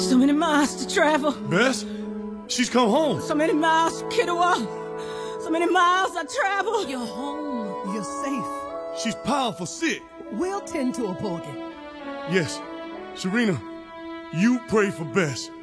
So many miles to travel. Bess? She's come home. So many miles to Kittiwah. So many miles I travel. You're home. You're safe. She's powerful sick. We'll tend to her, Porgy. Yes. Serena, you pray for Bess.